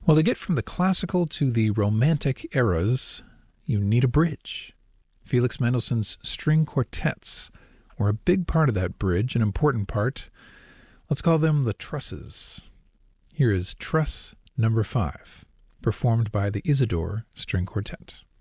Well, to get from the classical to the romantic eras, you need a bridge. Felix Mendelssohn's string quartets were a big part of that bridge, an important part. Let's call them the trusses. Here is Truss Number 5, performed by the Isidore String Quartet.